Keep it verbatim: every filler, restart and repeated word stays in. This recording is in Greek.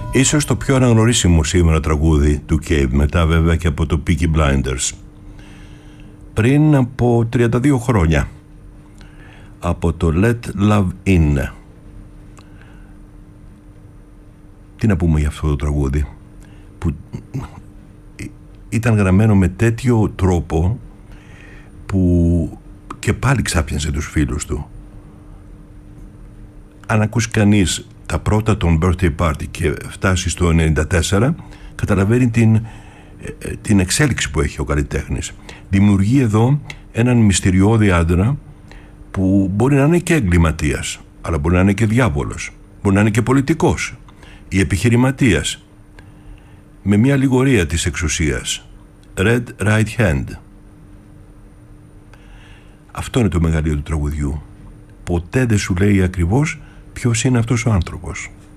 Ίσως το πιο αναγνωρίσιμο σήμερα τραγούδι του Cave, μετά βέβαια και από το Peaky Blinders. Πριν από τριάντα δύο χρόνια, από το Let Love In. Τι να πούμε για αυτό το τραγούδι, που ήταν γραμμένο με τέτοιο τρόπο που και πάλι ξάπιασε τους φίλους του. Αν ακούσει κανείς τα πρώτα των birthday party και φτάσει στο ενενήντα τέσσερα, καταλαβαίνει την, την εξέλιξη που έχει ο καλλιτέχνης. Δημιουργεί εδώ έναν μυστηριώδη άντρα που μπορεί να είναι και εγκληματίας, αλλά μπορεί να είναι και διάβολος, μπορεί να είναι και πολιτικός ή επιχειρηματίας, με μια λιγορία της εξουσίας. Red Right Hand. Αυτό είναι το μεγαλείο του τραγουδιού. Ποτέ δεν σου λέει ακριβώς ποιος είναι αυτός ο άνθρωπος.